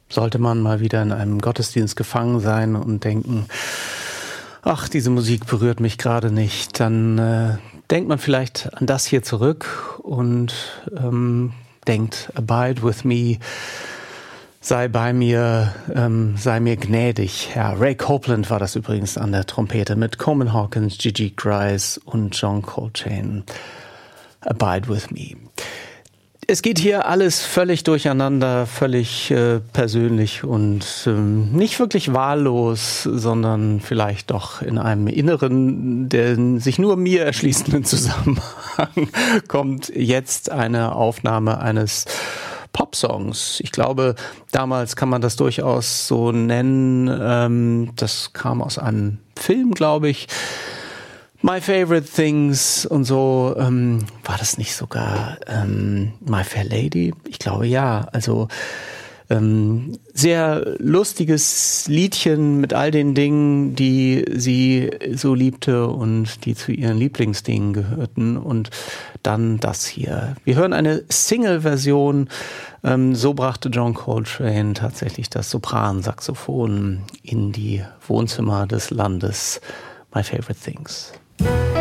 sollte man mal wieder in einem Gottesdienst gefangen sein und denken, ach, diese Musik berührt mich gerade nicht, dann denkt man vielleicht an das hier zurück und denkt, abide with me, sei bei mir, sei mir gnädig. Ja, Ray Copeland war das übrigens an der Trompete mit Coleman Hawkins, Gigi Gryce und John Coltrane. Abide with me. Es geht hier alles völlig durcheinander, völlig persönlich und nicht wirklich wahllos, sondern vielleicht doch in einem inneren, der sich nur mir erschließenden Zusammenhang kommt jetzt eine Aufnahme eines Popsongs. Ich glaube, damals kann man das durchaus so nennen. Das kam aus einem Film, glaube ich. My Favorite Things und so. War das nicht sogar My Fair Lady? Ich glaube ja. Also sehr lustiges Liedchen mit all den Dingen, die sie so liebte und die zu ihren Lieblingsdingen gehörten. Und dann das hier. Wir hören eine Single-Version. So brachte John Coltrane tatsächlich das Sopransaxophon in die Wohnzimmer des Landes. My Favorite Things.